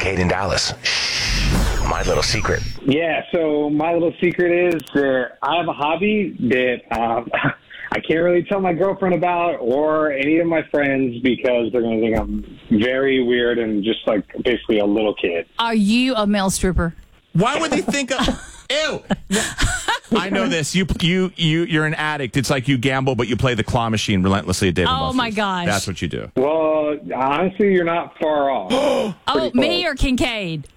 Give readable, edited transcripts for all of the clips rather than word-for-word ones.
Kincaid in Dallas. My little secret. Yeah, so my little secret is that I have a hobby that I can't really tell my girlfriend about or any of my friends because they're going to think I'm very weird and just like basically a little kid. Are you a male stripper? Why would they think of... Ew. I know this. You're an addict. It's like you gamble, but you play the claw machine relentlessly at Dave & Buster's. Oh, my gosh. That's what you do. Well, honestly, you're not far off. Oh, me or Kincaid?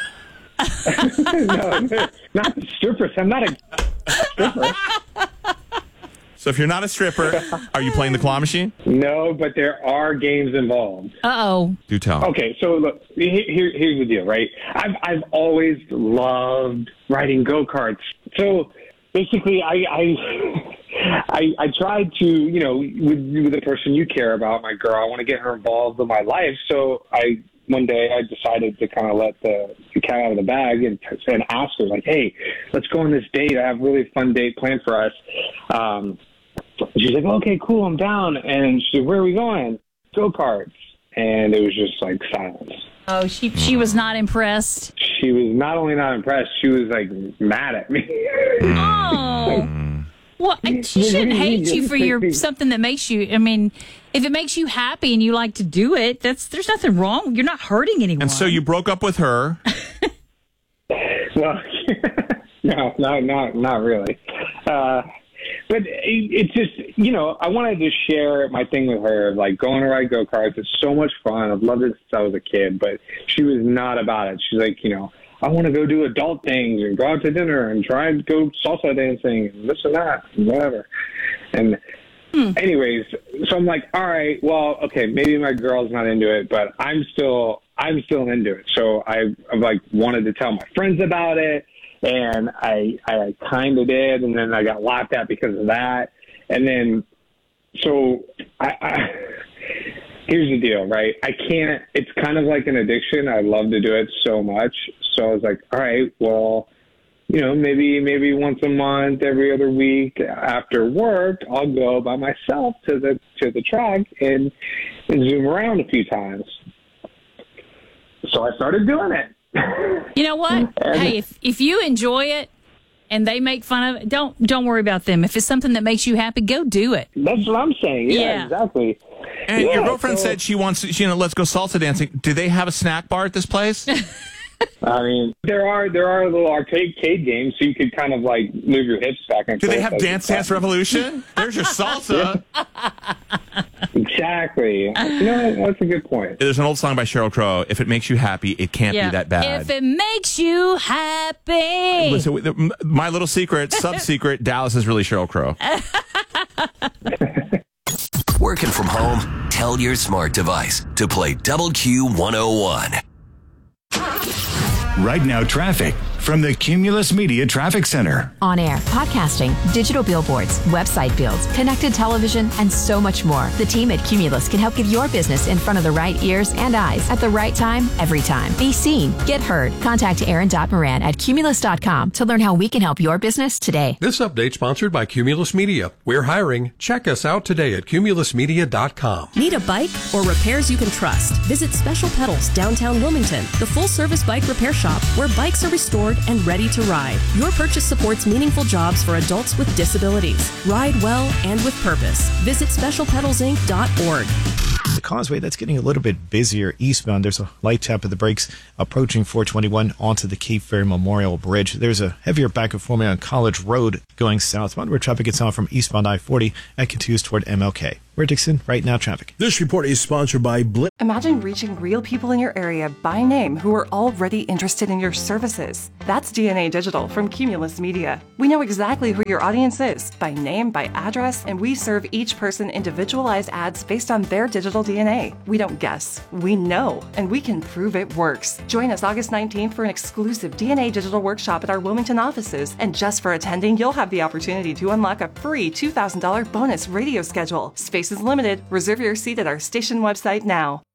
No, not the strippers. I'm not a stripper. So if you're not a stripper, are you playing the claw machine? No, but there are games involved. Uh-oh. Do tell. Okay, so look, here's the deal, right? I've always loved riding go-karts. So basically, I tried to, you know, with the person you care about, my girl, I want to get her involved in my life. So one day I decided to kind of let the cat out of the bag and ask her, like, hey, let's go on this date. I have a really fun date planned for us. She's like, okay, cool, I'm down. And she said, where are we going? Go-karts. And it was just like silence. Oh, she was not impressed. She was not only not impressed, she was like mad at me. Oh. Well, she shouldn't hate you for something that makes you, I mean, if it makes you happy and you like to do it, there's nothing wrong. You're not hurting anyone. And so you broke up with her. Well, no, not really. But it's just, you know, I wanted to share my thing with her, like going to ride go-karts. It's so much fun. I've loved it since I was a kid, but she was not about it. She's like, you know, I want to go do adult things and go out to dinner and try and go salsa dancing and this and that and whatever. And anyways, so I'm like, all right, well, okay, maybe my girl's not into it, but I'm still into it. So I like wanted to tell my friends about it. And I kind of did, and then I got laughed at because of that. And then, so here's the deal, right? I can't, it's kind of like an addiction. I love to do it so much. So I was like, all right, well, you know, maybe once a month, every other week after work, I'll go by myself to the track and zoom around a few times. So I started doing it. You know what? Hey, if you enjoy it and they make fun of it, don't worry about them. If it's something that makes you happy, go do it. That's what I'm saying. Yeah. Exactly. And your girlfriend said she wants, you know, let's go salsa dancing. Do they have a snack bar at this place? I mean, there are little arcade games, so you could kind of like move your hips back and forth. Do they have Dance Revolution? There's your salsa. Exactly. You know, that's a good point. There's an old song by Sheryl Crow. If it makes you happy, it can't be that bad. If it makes you happy. Listen, my little secret, sub-secret, Dallas is really Sheryl Crow. Working from home? Tell your smart device to play Double Q 101. Right now, traffic from the Cumulus Media Traffic Center. On air, podcasting, digital billboards, website builds, connected television, and so much more. The team at Cumulus can help get your business in front of the right ears and eyes at the right time, every time. Be seen, get heard. Contact Aaron.Moran at Cumulus.com to learn how we can help your business today. This update sponsored by Cumulus Media. We're hiring. Check us out today at CumulusMedia.com. Need a bike or repairs you can trust? Visit Special Pedals, downtown Wilmington, the full-service bike repair shop where bikes are restored and ready to ride. Your purchase supports meaningful jobs for adults with disabilities. Ride well and with purpose. Visit specialpedalsinc.org. The causeway, that's getting a little bit busier eastbound. There's a light tap of the brakes approaching 421 onto the Cape Fear Memorial Bridge. There's a heavier backup for me on College Road going southbound where traffic gets out from eastbound I-40 and continues toward MLK. We're Dixon, right now traffic. This report is sponsored by Blip. Imagine reaching real people in your area by name who are already interested in your services. That's DNA Digital from Cumulus Media. We know exactly who your audience is by name, by address, and we serve each person individualized ads based on their digital DNA. We don't guess, we know, and we can prove it works. Join us August 19th for an exclusive DNA Digital workshop at our Wilmington offices. And just for attending, you'll have the opportunity to unlock a free $2,000 bonus radio schedule. Space is limited. Reserve your seat at our station website now.